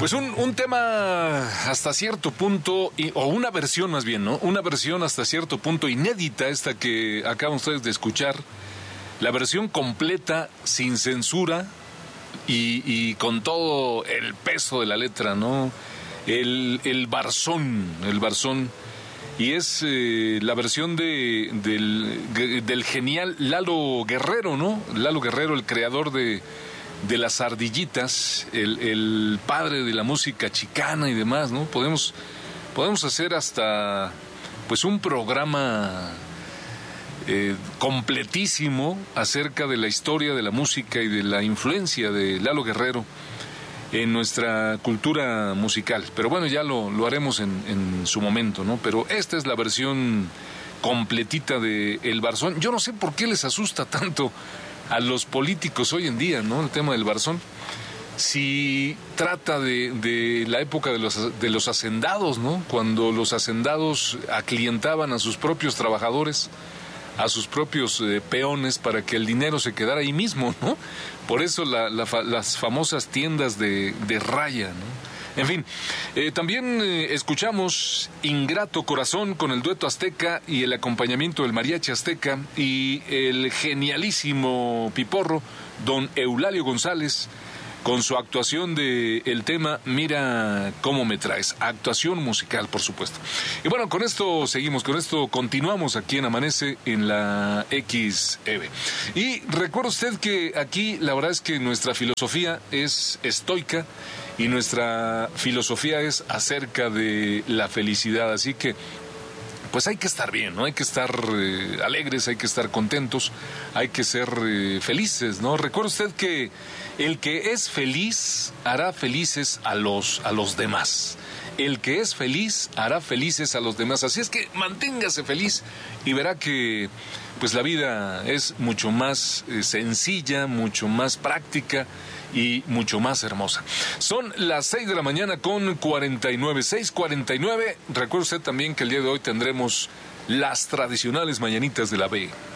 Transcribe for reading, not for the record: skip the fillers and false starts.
Pues un tema hasta cierto punto, o una versión más bien, ¿no? Una versión hasta cierto punto inédita, esta que acaban ustedes de escuchar. La versión completa, sin censura y con todo el peso de la letra, ¿no? El Barzón. Y es la versión del genial Lalo Guerrero, ¿no? Lalo Guerrero, el creador de las ardillitas, el padre de la música chicana y demás, ¿no? Podemos hacer hasta pues un programa completísimo acerca de la historia de la música y de la influencia de Lalo Guerrero en nuestra cultura musical. Pero bueno, ya lo haremos en su momento, ¿no? Pero esta es la versión completita de El Barzón. Yo no sé por qué les asusta tanto a los políticos hoy en día, ¿no? El tema del Barzón. Si trata de la época de los hacendados, ¿no? Cuando los hacendados aclientaban a sus propios trabajadores, a sus propios peones, para que el dinero se quedara ahí mismo, ¿no? Por eso las famosas tiendas de raya, ¿no? En fin, también escuchamos Ingrato Corazón con el dueto azteca y el acompañamiento del mariachi azteca y el genialísimo piporro don Eulalio González con su actuación de el tema Mira cómo me traes, actuación musical, por supuesto. Y bueno, con esto seguimos, con esto continuamos aquí en Amanece en la XEB. Y recuerda usted que aquí la verdad es que nuestra filosofía es estoica y nuestra filosofía es acerca de la felicidad, así que pues hay que estar bien, ¿no? Hay que estar alegres, hay que estar contentos, hay que ser felices, ¿no? Recuerde usted que el que es feliz hará felices a los demás. El que es feliz hará felices a los demás. Así es que manténgase feliz y verá que pues la vida es mucho más sencilla, mucho más práctica y mucho más hermosa. Son las 6 de la mañana con 49, 6:49. Recuerde usted también que el día de hoy tendremos las tradicionales mañanitas de la B.